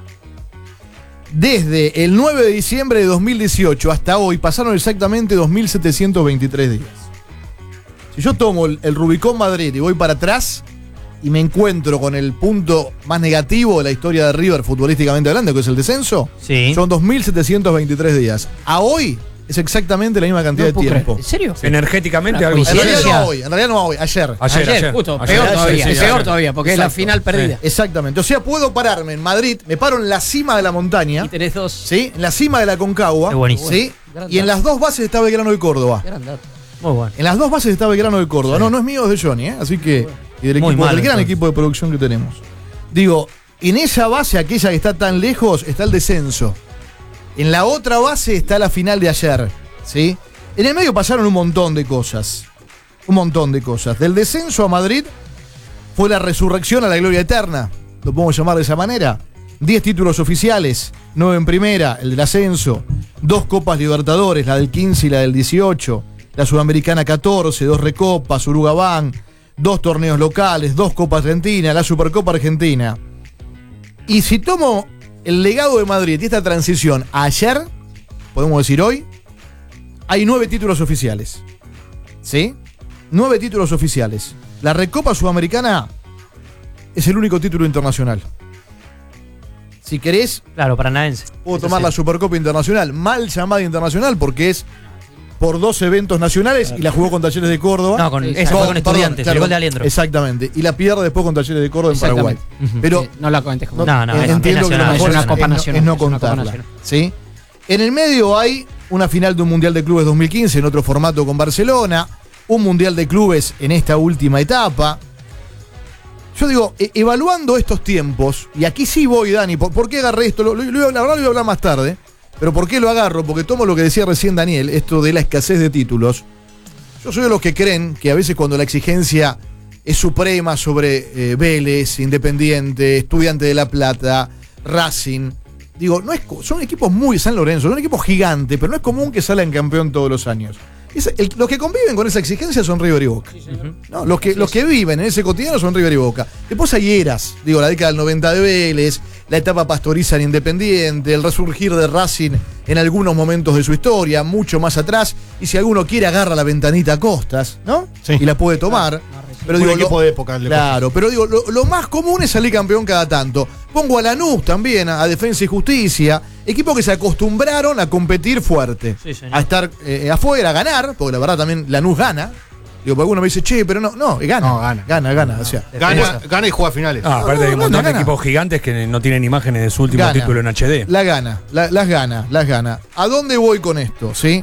Desde el nueve de diciembre de dos mil dieciocho hasta hoy pasaron exactamente dos mil setecientos veintitrés días. Si yo tomo el, el Rubicón Madrid y voy para atrás y me encuentro con el punto más negativo de la historia de River futbolísticamente hablando, que es el descenso, Sí. son dos mil setecientos veintitrés días. A hoy es exactamente la misma cantidad No de puedo creer. tiempo. ¿En serio? Energéticamente Una algo En realidad coincidencia. no hoy, en realidad no hoy, ayer. Ayer, ayer. justo, ayer. peor Ayer, todavía, sí, sí, peor ayer. todavía, porque es la Exacto. final perdida. Exactamente. O sea, puedo pararme en Madrid, me paro en la cima de la montaña, Y tenés dos. ¿sí? En la cima de la Concagua, Qué buenísimo. ¿sí? Gran Y en dato. las dos bases está Belgrano de Córdoba. Gran dato. Muy bueno. En las dos bases está Belgrano de Córdoba. No, no es mío, es de Johnny, ¿eh? Así que, y del, Muy equipo, malo, del gran entonces. equipo de producción que tenemos. Digo, en esa base, aquella que está tan lejos, está el descenso. En la otra base está la final de ayer, ¿sí? En el medio pasaron un montón de cosas. Un montón de cosas. Del descenso a Madrid fue la resurrección a la gloria eterna. Lo podemos llamar de esa manera. Diez títulos oficiales, nueve en primera, el del ascenso, dos Copas Libertadores, la del quince y la del dieciocho, la Sudamericana catorce, dos Recopas, Urugabán, dos torneos locales, dos Copas Argentina, la Supercopa Argentina. Y si tomo el legado de Madrid y esta transición a ayer, podemos decir hoy, hay nueve títulos oficiales. ¿Sí? Nueve títulos oficiales. La Recopa Sudamericana es el único título internacional. Si querés, Claro, paranaense. puedo Eso tomar sí. la Supercopa Internacional, mal llamada internacional porque es por dos eventos nacionales y la jugó con Talleres de Córdoba. No, con, Sí, esa fue con perdón, Estudiantes, claro, el gol de Aliendro. Exactamente. Y la pierde después con Talleres de Córdoba en Paraguay. Exactamente. Ujú. Pero Eh, no la comentes como No, no, eh, es- entiendo es que lo nacional, mejor es una Copa no- nacional, es no es una Copa contarla. nacional. ¿Sí? En el medio hay una final de un Mundial de Clubes dos mil quince en otro formato con Barcelona, un Mundial de Clubes en esta última etapa. Yo digo, e- evaluando estos tiempos, y aquí sí voy, Dani, ¿por, por qué agarré esto? Lo, lo, lo- la verdad lo voy a hablar más tarde, pero ¿por qué lo agarro? Porque tomo lo que decía recién Daniel, esto de la escasez de títulos. Yo soy de los que creen que a veces cuando la exigencia es suprema sobre eh, Vélez, Independiente, Estudiante de La Plata, Racing, digo, no es, co- son equipos muy San Lorenzo, son equipos gigantes, pero no es común que salgan campeón todos los años. Es- el- los que conviven con esa exigencia son River y Boca. ¿No? Los, que, los que viven en ese cotidiano son River y Boca. Después hay eras, digo, la década del noventa de Vélez, la etapa pastoriza en Independiente, el resurgir de Racing en algunos momentos de su historia, mucho más atrás, y si alguno quiere agarra la ventanita a Costas, ¿no? Sí. Y la puede tomar. Pero Un digo, equipo lo- de época, el Deportivo. Claro, pero digo, lo, lo más común es salir campeón cada tanto. Pongo a Lanús también, a, a Defensa y Justicia, equipos que se acostumbraron a competir fuerte, Sí, señor. a estar eh, afuera, a ganar, porque la verdad también Lanús gana. Digo, porque uno me dice, che, pero no, no, gana. No, gana. Gana, gana. O sea, Gana, gana y juega finales. Ah, aparte no, hay un no, montón gana, de gana. equipos gigantes que no tienen imágenes de su último Gana. título en H D. La gana, la- las gana, las gana. ¿A dónde voy con esto? ¿Sí?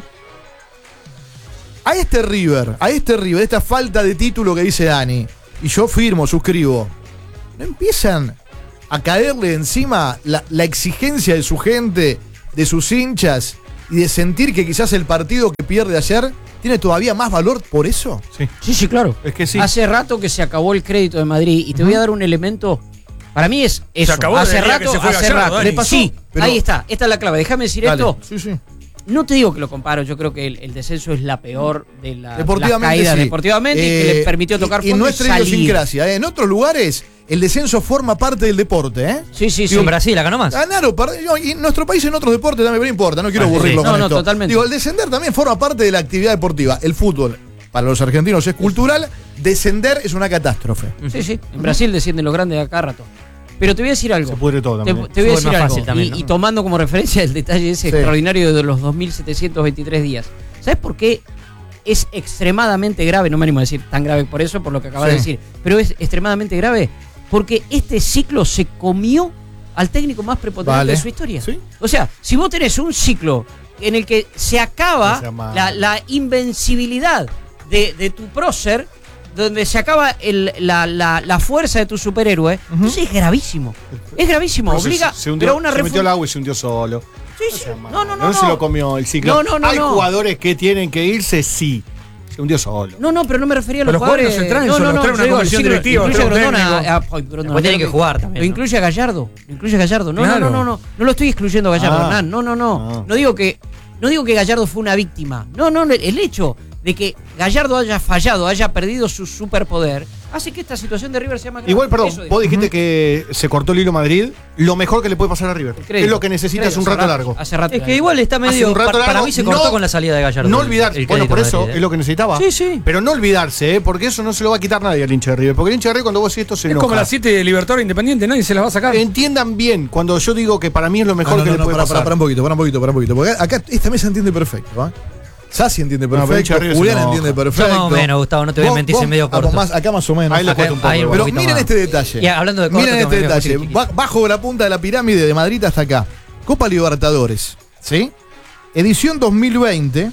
A este River, a este River, esta falta de título que dice Dani, y yo firmo, suscribo, ¿no empiezan a caerle encima la, la exigencia de su gente, de sus hinchas, y de sentir que quizás el partido que pierde ayer tiene todavía más valor por eso? Sí. Sí, sí, claro. Es que sí. Hace rato que se acabó el crédito de Madrid y te voy a dar un elemento. Para mí es eso. acabó hace desde el día rato, que se fue hace Gallardo, rato. Dani. Le pasó. Sí, pero- Ahí está. Esta es la clave. Déjame decir Dale. esto. Sí, sí. No te digo que lo comparo. Yo creo que el, el descenso es la peor de la, Deportivamente, las caídas sí. deportivamente y Eh, que le permitió tocar y, y fondo y nuestra salir. idiosincrasia, ¿eh? En otros lugares el descenso forma parte del deporte, ¿eh? Sí, sí, sí. Sí, en Brasil, acá nomás. Ganar o perder. Y en nuestro país en otros deportes también, pero no importa, no quiero Ah, sí, aburrirlo sí. con No, no, esto. totalmente. Digo, el descender también forma parte de la actividad deportiva. El fútbol, para los argentinos es cultural, descender es una catástrofe. Sí, sí. En Brasil descienden los grandes a cada rato. Pero te voy a decir algo. Se pudre todo Te, también. te voy a Fútbol decir más algo. fácil también, y, ¿no? y tomando como referencia el detalle ese Sí. extraordinario de los dos mil setecientos veintitrés días. ¿Sabes por qué es extremadamente grave? No me animo a decir tan grave por eso, por lo que acabas Sí. de decir. Pero es extremadamente grave porque este ciclo se comió al técnico más prepotente Vale. de su historia. Sí. O sea, si vos tenés un ciclo en el que se acaba Se llama- la, la invencibilidad de, de tu prócer, donde se acaba el- la, la- la fuerza de tu superhéroe, entonces es gravísimo. Es gravísimo. No, se- Obliga se, hundió, pero a una se metió refu- al agua y se hundió solo. Sí, sí. sea malo. No, no, no. No se lo comió el ciclo. No, no, no, Hay no. jugadores que tienen que irse, sí. Se hundió solo. No, no, pero no me refería a los Pero los jugadores jugadores. no se traen, solo los trae una yo digo, comisión sí, directiva, incluye a trae un Grondona, técnico. a- ay, Grondona, Después tiene no, que jugar también, Lo ¿no? incluye a Gallardo. Lo incluye a Gallardo. No, Claro. no, no, no, no. No lo estoy excluyendo a Gallardo, Ah. Hernán. No, no, no. Ah. No digo que. No digo que Gallardo fue una víctima. No, no, el hecho de que Gallardo haya fallado, haya perdido su superpoder, hace que esta situación de River sea más grave. Igual, perdón, Eso digo. vos dijiste que se cortó el hilo Madrid. Lo mejor que le puede pasar a River. El crédito. Es lo que necesita, El es un crédito, rato hace largo. Hace rato. Es que igual está Hace medio. un rato pa- para largo, mí se cortó no- con la salida de Gallardo. No el- olvidarse, el bueno, crédito por eso Madrid, ¿eh? es lo que necesitaba. Sí, sí. Pero no olvidarse, ¿eh? Porque eso no se lo va a quitar nadie al hincha de River. Porque el hincha de River, cuando vos decís esto, se Es enoja. como las siete de Libertadores Independiente, nadie se las va a sacar. Entiendan bien, cuando yo digo que para mí es lo mejor No, no, que no, le no, puede pará, pasar. pará, pará un poquito, pará un poquito, pará un poquito. Porque acá esta mesa entiende perfecto, ¿eh? Sassi entiende pero perfecto, hincha de River se Julián enoja. entiende Yo perfecto. más o menos, Gustavo, no te voy a Vos- mentir, vos- soy medio ah, corto. vos más- acá más o menos. Ahí le Acá- cuesta un poco. ahí un Pero poquito miren más. este detalle. Y hablando de corto, miren tengo este medio detalle. chiquito. Ba- bajo de la punta de la pirámide de Madrid hasta acá. Copa Libertadores, ¿sí? Edición dos mil veinte.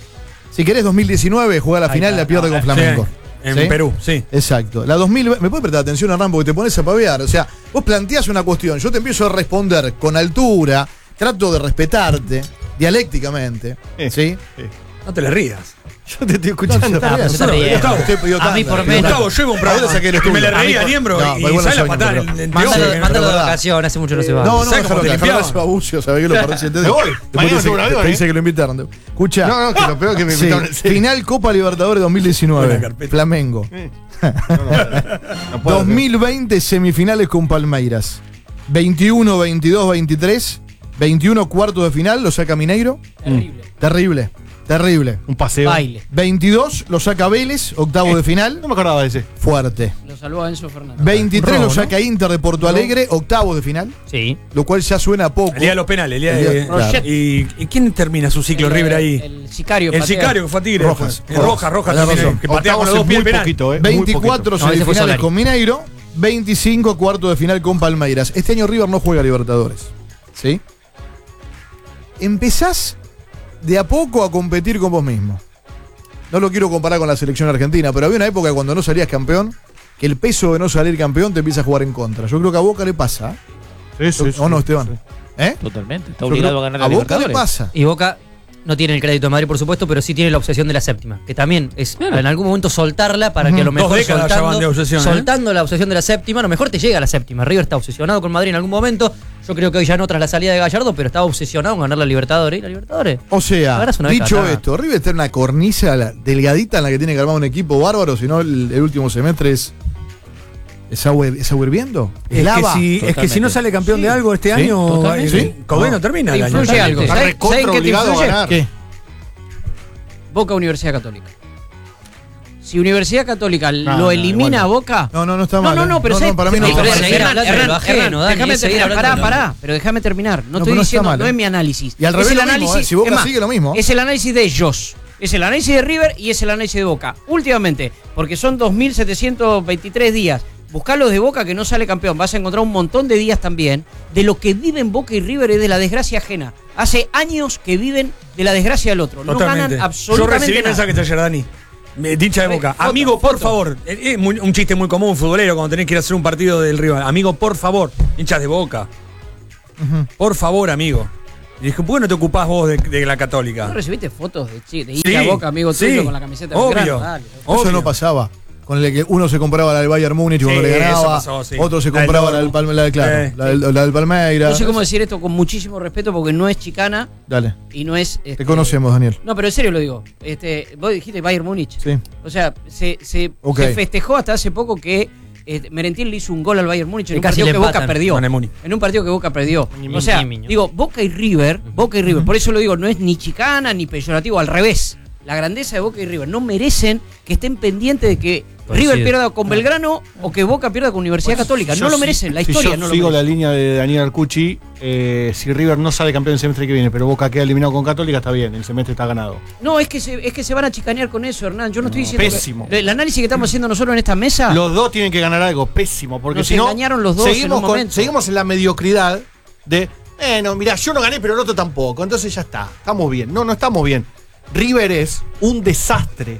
Si querés dos mil diecinueve, juega la Ahí final y está. la pierde con Sí, Flamengo. en ¿Sí? Perú, sí. Exacto. La dos mil veinte, me puede prestar atención, Hernán, porque te pones a pavear. O sea, vos planteás una cuestión, yo te empiezo a responder con altura, trato de respetarte dialécticamente. Eh, ¿Sí? eh. No te le rías. Yo te estoy escuchando. No, Ah, pero se está no, riendo. Gustavo, estoy pidiendo A mí tanda, por pidiendo menos. tanda. Gustavo, llevo un A vos programa le saqué el que me estudio. le reía A a mí- Niembro No, y, igual y no sale a soy patar Niembro. el, el Mándalo, tío, es mándalo de verdad. vacaciones, hace mucho no se va. No, no, ¿Sabes cómo déjalo te acá, déjalo limpiaba? a Bucio, sabés que lo parece. Me voy. Después Mañana te dice subo un que- avión, te ¿eh? dice que lo invitaron. Escucha. No, no, que lo peor es que me Sí, invitaron en serio. final Copa Libertadores dos mil diecinueve. Buena carpeta. Flamengo. Eh. No, no, no puedo dos mil veinte semifinales con Palmeiras. veintiuno, veintidós, veintitrés. veintiuno cuartos de final, lo saca Mineiro. Terrible. Terrible, terrible. Un paseo. Baile. veintidós lo saca Vélez, octavo de final. No me acordaba de ese. Fuerte. Lo salvó a Enzo Fernández. veintitrés Robo, lo saca Inter de Porto Alegre, octavo de final. Sí. Lo cual ya suena a poco. El día de los penales, el día El de. día- claro. ¿Y, ¿Y quién termina su ciclo El- River ahí? El sicario. El patea. sicario que fue a Tigre. Rojas. después. Eh, Rojas, Rojas Tenés también. razón. Que patea con Octavos los dos es pies el muy penal. poquito, eh. muy veinticuatro poquito. No, ese fue semifinales Solari. con Mineiro, veinticinco cuartos de final con Palmeiras. Este año River no juega Libertadores. ¿Sí? Empezás de a poco a competir con vos mismo. No lo quiero comparar con la selección argentina, pero había una época cuando no salías campeón, que el peso de no salir campeón te empieza a jugar en contra. Yo creo que a Boca le pasa. ¿eh? Sí, sí, sí. ¿O no, Esteban? ¿Eh? Totalmente. Está Yo obligado creo- a ganar a la Boca le Libertadores. pasa. Y Boca no tiene el crédito de Madrid, por supuesto, pero sí tiene la obsesión de la séptima. Que también es Claro. en algún momento soltarla para que a lo Dos mejor décadas ya van soltando, de obsesión, ¿eh? soltando la obsesión de la séptima, a lo mejor te llega a la séptima. River está obsesionado con Madrid en algún momento. Yo creo que hoy ya no tras la salida de Gallardo, pero estaba obsesionado con ganar la Libertadores. ¿Y la Libertadores? O sea, Agarras una vez dicho cada- esto, River está en una cornisa la- delgadita en la que tiene que armar un equipo bárbaro, si no el, el último semestre es. ¿Es agua, es agua hirviendo? Es que, lava. si, es que si Totalmente. no sale campeón de algo este Sí, año, totalmente. eh, Coudet no termina el año. Influye algo. Está ¿Saben- recontra saben qué te obligado a influye? ganar. ¿Qué? Boca Universidad Católica. Si Universidad Católica No, lo no, elimina igual no. a Boca. No, no, no está No, mal. no, no, ¿eh? pero no, ¿sabes? no, para mí no Sí, está pero mal. seguir hablando de lo ajeno, Dani, déjame es seguir terminar, hablando pará, de lo pará, pero déjame terminar. No, No, estoy pero no está diciendo, mal, no ¿eh? es mi análisis. Y al Es revés el lo mismo, análisis, ¿eh? Si Boca es más, sigue lo mismo. Es el análisis de ellos. Es el análisis de River y es el análisis de Boca. Últimamente, porque son dos mil setecientos veintitrés días. Buscá los de Boca que no sale campeón. Vas a encontrar un montón de días también. De lo que viven Boca y River es de la desgracia ajena. Hace años que viven de la desgracia del otro. No Totalmente. ganan absolutamente Yo recibí nada. mensajes ayer, Dani. Me- Dicha de A ver, Boca. foto, Amigo, por foto. favor. Es es muy- un chiste muy común, futbolero, cuando tenés que ir a hacer un partido del rival. Amigo, por favor. Hinchas de Boca. Por favor, amigo. Y dije, ¿por qué no te ocupás vos de, de la Católica? ¿No recibiste fotos de, chi- de Sí, hincha Boca, amigo sí, tuyo, con la camiseta de obvio. Belgrano? Dale. Eso Obvio. no pasaba. Con el que uno se compraba la del Bayern Múnich cuando Sí, le ganaba, eso pasó, sí. otro se La del compraba la del, Dortmund. Palme- la del, claro, Eh. la del, la del Palmeiras. No sé cómo decir esto con muchísimo respeto porque no es chicana Dale, y no es... te este, conocemos, Daniel. No, pero en serio lo digo. Este, vos dijiste Bayern Múnich. Sí. O sea, se, se, Ok. se festejó hasta hace poco que eh, Merentiel le hizo un gol al Bayern Múnich en Y un casi partido le que Boca empatan perdió. con el Múnich. En un partido que Boca perdió. Miño, O sea, Miño. digo, Boca y River, Boca y River, por eso lo digo, no es ni chicana ni peyorativo, al revés. La grandeza de Boca y River no merecen que estén pendientes de que Coincido. River pierda con Belgrano o que Boca pierda con Universidad Católica. No lo merecen, la historia si yo no lo sigo merece. la línea de Daniel Arcucci, eh, si River no sale campeón el semestre que viene, pero Boca queda eliminado con Católica, está bien, el semestre está ganado. No, es que, se, es que se van a chicanear con eso, Hernán. Yo no, estoy diciendo. pésimo. Que, el análisis que estamos haciendo nosotros en esta mesa. Los dos tienen que ganar algo, pésimo, porque Nos si no. engañaron los dos seguimos, en un con- momento. seguimos en la mediocridad de. Eh, no, mira, yo no gané, pero el otro tampoco. Entonces ya está. Estamos bien. No, no estamos bien. River es un desastre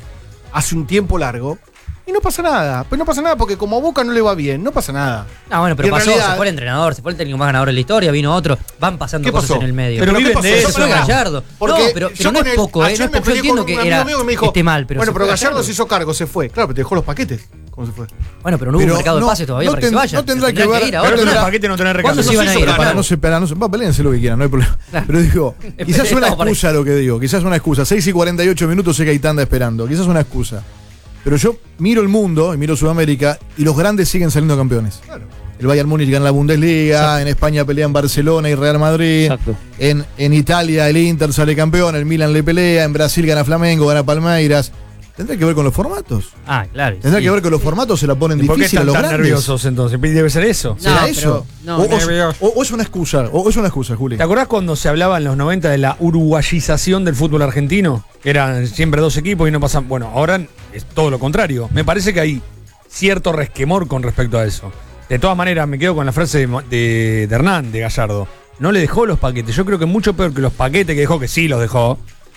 hace un tiempo largo. Y no pasa nada. Pues no pasa nada porque como a Boca no le va bien, no pasa nada. Ah, bueno, Y pero en pasó, realidad- se fue el entrenador, se fue el técnico más ganador de la historia, vino otro, van pasando ¿Qué cosas pasó? en el medio. Pero ¿qué viven pasó? de Yo eso. pará. Gallardo. Porque no, pero, yo pero no con es el- poco, ¿eh? ayer No es me poco. Yo peleé entiendo con que un era, amigo que me dijo, esté mal, pero bueno, se pero fue Gallardo se hizo cargo, se fue. Claro, pero te dejó los paquetes. ¿Cómo se fue? Bueno, pero no hubo Pero un mercado no- de pases todavía no para que ten- se vayan. no tendrá Se que tendrán ver- ir Pero ahora. en el tendrá- paquete no tenés ¿Cuándo recambio. se iban a ir? Pero para, Claro. no se, para, no se, va, peléense lo que quieran, no hay problema. Pero digo, quizás una Estamos para excusa lo que digo, quizás una excusa. seis y cuarenta y ocho minutos sé que hay tanda esperando, quizás una excusa. Pero yo miro el mundo y miro Sudamérica y los grandes siguen saliendo campeones. El Bayern Múnich gana la Bundesliga, Exacto. en España pelean Barcelona y Real Madrid, Exacto. en, en Italia el Inter sale campeón, el Milan le pelea, en Brasil gana Flamengo, gana Palmeiras. Tendrá que ver con los formatos. Ah, claro. Tendrá sí. que ver con los formatos, se la ponen ¿Y por qué difícil a están los tan grandes. nerviosos entonces? Debe ser eso. ¿Será No, eso? pero- no, o, o- nervioso. o- o es una excusa, o es una excusa, Juli. ¿Te acordás cuando se hablaba en los noventa de la uruguayización del fútbol argentino? Que eran siempre dos equipos y no pasan. Bueno, ahora es todo lo contrario. Me parece que hay cierto resquemor con respecto a eso. De todas maneras, me quedo con la frase de, de- de Hernán, de Gallardo. No le dejó los paquetes. Yo creo que mucho peor que los paquetes que dejó, que sí los dejó,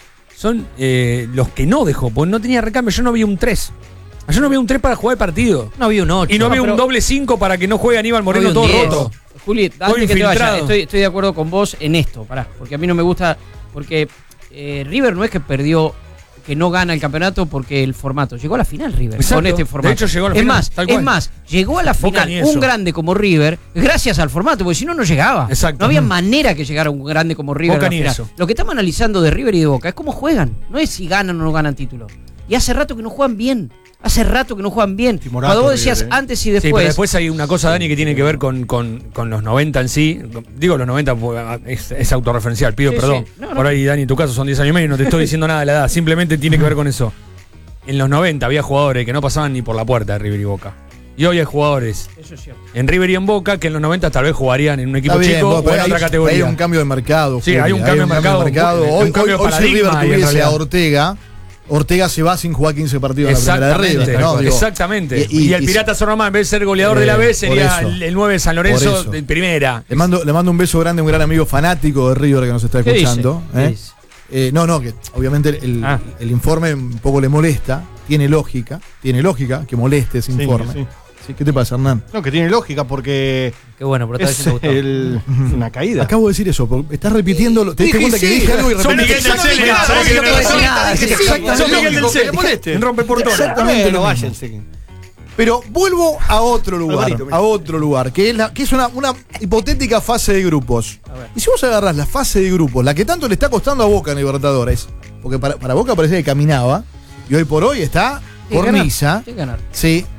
son eh, los que no dejó, porque no tenía recambio. Yo no vi un tres. Yo no vi un tres para jugar el partido. No había un ocho. Y no, vi pero- un doble cinco para que no juegue Aníbal Moreno No vi todo un diez. roto. Juli, antes que te infiltrado. vayas, estoy, estoy de acuerdo con vos en esto, pará, porque a mí no me gusta, porque eh, River no es que perdió, que no gana el campeonato porque el formato, llegó a la final River Exacto. con este De formato. hecho, llegó a la es final, más, tal es cual. más, llegó a la Boca final ni eso. un grande como River gracias al formato, porque si no no llegaba. Exacto. No había manera que llegara un grande como River Boca a la ni final. eso. Lo que estamos analizando de River y de Boca es cómo juegan, no es si ganan o no ganan títulos. Y hace rato que no juegan bien. Hace rato que no juegan bien. Timorato, Cuando vos decías River, ¿eh? antes y Sí, después. pero después hay una cosa, Dani, que tiene que ver con, con, con los noventa en sí. Digo los noventa, porque es, es autorreferencial, pido Sí, perdón. sí. No, no. Por ahí, Dani, en tu caso son diez años y medio y no te estoy diciendo nada de la edad. Simplemente tiene que ver con eso. En los noventa había jugadores que no pasaban ni por la puerta de River y Boca. Y hoy hay jugadores Eso es cierto. en River y en Boca que en los noventa tal vez jugarían en un equipo Está bien, chico vos, o pero en hay, otra categoría. hay un cambio de mercado. Sí, Juli, hay un cambio de mercado, un- Hoy, un cambio de hoy- hoy si paradigma River ahí, en tuviese a realidad. Ortega, Ortega se va sin jugar quince partidos en la primera de Exactamente, River. ¿no? Digo, exactamente. y- Y, y- el y- Pirata San Román, en vez de ser goleador Eh, de la B, por sería eso. el, el nueve de San Por Lorenzo eso. de primera. Le mando, le mando un beso grande a un gran amigo fanático de River que nos está ¿Qué dice? escuchando. ¿Qué ¿eh? dice? Eh, no, no, que obviamente el, Ah. el informe un poco le molesta, tiene lógica, tiene lógica que moleste ese Sí, informe. sí. Sí, ¿qué te pasa, Hernán? No, que tiene lógica porque Qué bueno, pero está es, diciendo Gustavo. el- es una caída. Acabo de decir eso, porque estás repitiendo. ¿Te diste Dije cuenta que sí, dije algo y Son repetiste? Miguel del Cel, dije nada, ¿sabes no que puedo no decir son- nada, Dije sí, exactamente son lo Miguel mismo, del Cel. que le moleste. En rompe portones. Exactamente lo Bueno, mismo. váyanse. Pero vuelvo a otro lugar, Alvarito, mira. a otro lugar, que es, la, que es una, una hipotética fase de grupos. Y si vos agarrás la fase de grupos, la que tanto le está costando a Boca en Libertadores, porque para, para Boca parecía que caminaba, y hoy por hoy está Tiene que cornisa, ganar, tiene que ganar. sí.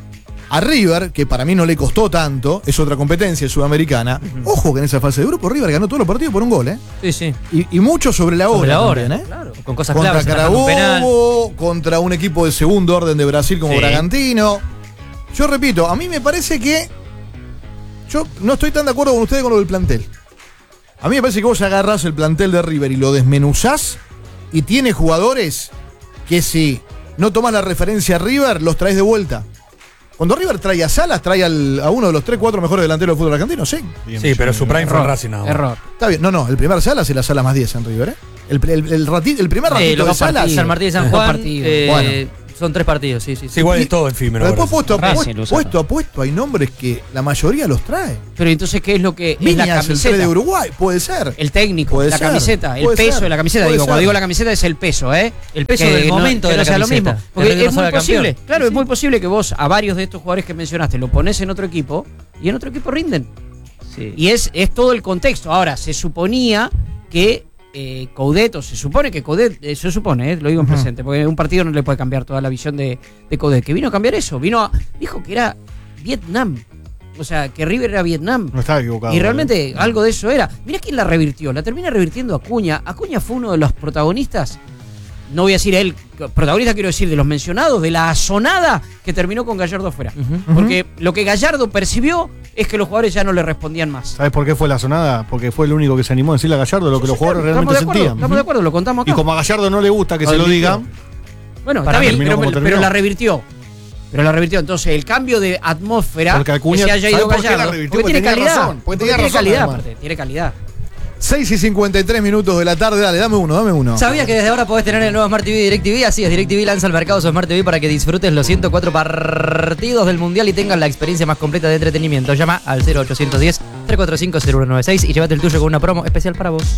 a River, que para mí no le costó tanto, es otra competencia sudamericana. Uh-huh. Ojo que en esa fase de grupo River ganó todos los partidos por un gol, ¿eh? Sí, sí. Y, y mucho sobre la hora. Sobre la hora, también, ¿eh? Claro. Con cosas contra claves. Carabobo, contra un equipo de segundo orden de Brasil como Sí. Bragantino. Yo repito, a mí me parece que yo no estoy tan de acuerdo con ustedes con lo del plantel. A mí me parece que vos agarrás el plantel de River y lo desmenuzás y tiene jugadores que si no tomás la referencia a River, los traes de vuelta. Cuando River trae a Salas, trae al, a uno de los tres, cuatro mejores delanteros del fútbol argentino, sí. Sí, pero su prime fue en Racing nada más. Error. Está bien, no, no, el primer Salas es la Salas más diez en River, ¿eh? El, el, el, rati- el primer ratito Eh, los de dos Salas. partidos, San Martín y San Dos Juan. partidos. eh, Bueno. Son tres partidos, sí, sí. Sí, igual Y- es todo efímero. Pero después ahora. puesto a Racing puesto, lo saca. puesto a puesto hay nombres que la mayoría los trae. Pero entonces, ¿qué es lo que es la Viñas, el tres camiseta? de Uruguay, puede ser. El técnico, Puede la ser, camiseta, el puede peso ser, de la camiseta. puede Digo, ser. cuando digo la camiseta es el peso, ¿eh? El peso Que del no- momento que de no la sea lo camiseta. mismo. Que Porque River no es muy salga posible, campeón. claro, es muy posible que vos a varios de estos jugadores que mencionaste lo pones en otro equipo y en otro equipo rinden. Sí. Y es, es todo el contexto. Ahora, se suponía que eh, Coudet, o se supone que Coudet, eh, se supone, eh, lo digo en presente, porque un partido no le puede cambiar toda la visión de, de Coudet, que vino a cambiar eso, vino a, dijo que era Vietnam. O sea, que River era Vietnam. No estaba equivocado. Y realmente algo de eso era. Mirá quién la revirtió. La termina revirtiendo Acuña. Acuña fue uno de los protagonistas. No voy a decir él, protagonista quiero decir de los mencionados, de la azonada que terminó con Gallardo afuera. Ujú. Porque lo que Gallardo percibió es que los jugadores ya no le respondían más. ¿Sabes por qué fue la sonada? Porque fue el único que se animó a decirle a Gallardo lo que los jugadores Estamos realmente de acuerdo, sentían. Estamos de acuerdo, lo contamos acá. Y como a Gallardo no le gusta que Lo se lo admitió. digan, Bueno, Para está mí bien, terminó pero, como pero terminó. la revirtió. Pero la revirtió. Entonces, el cambio de atmósfera Porque Acuña- que se haya ido ¿sabe por qué la Gallardo. revirtió? Porque Porque tiene tenía calidad. razón, porque Porque tenía tiene razón, calidad, además. aparte, tiene calidad. seis y cincuenta y tres minutos de la tarde, dale, dame uno, dame uno. ¿Sabías que desde ahora podés tener el nuevo Smart T V de DirecTV? Así es, DirecTV lanza al mercado su Smart T V para que disfrutes los ciento cuatro partidos del Mundial y tengas la experiencia más completa de entretenimiento. Llama al cero ochocientos diez, trescientos cuarenta y cinco, cero uno nueve seis y llévate el tuyo con una promo especial para vos.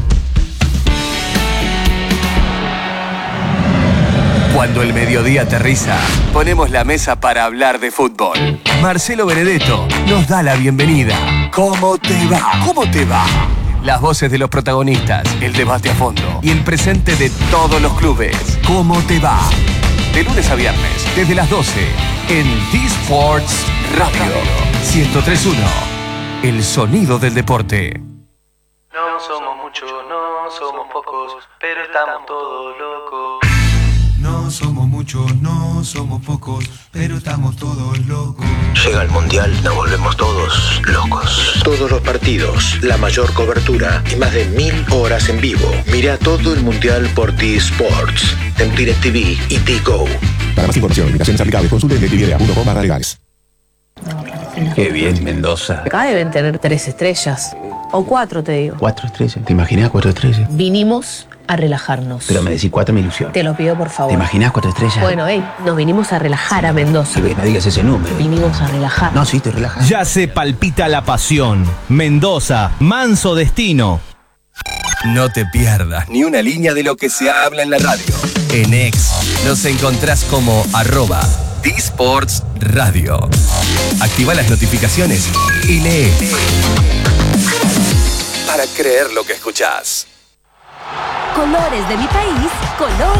Cuando el mediodía aterriza, ponemos la mesa para hablar de fútbol. Marcelo Benedetto nos da la bienvenida. ¿Cómo te va? ¿Cómo te va? Las voces de los protagonistas, el debate a fondo y el presente de todos los clubes. ¿Cómo te va? De lunes a viernes, desde las doce, en D-Sports Radio ciento tres punto uno. El sonido del deporte. No somos muchos, no somos pocos, pero estamos todos locos. No somos muchos, no somos pocos, pero estamos todos locos. Llega el Mundial, nos volvemos todos locos. Todos los partidos, la mayor cobertura y más de mil horas en vivo. Mira todo el Mundial por T-Sports, en DirecTV y T-Go. Para más información, limitaciones aplicables, consulte directv punto com barra legales. Qué bien, Mendoza. Acá deben tener tres estrellas. O cuatro, te digo. Cuatro estrellas. ¿Te imaginas cuatro estrellas? Vinimos a relajarnos. Pero me decís cuatro me ilusión. Te lo pido, por favor. ¿Te imaginas cuatro estrellas? Bueno, hey, nos vinimos a relajar a Mendoza. No digas ese número. Vinimos a relajar. No, sí, te relajas. Ya se palpita la pasión. Mendoza, manso destino. No te pierdas ni una línea de lo que se habla en la radio. En X nos encontrás como arroba D-Sports Radio. Activa las notificaciones y lee. Para creer lo que escuchás. Colores de mi país, color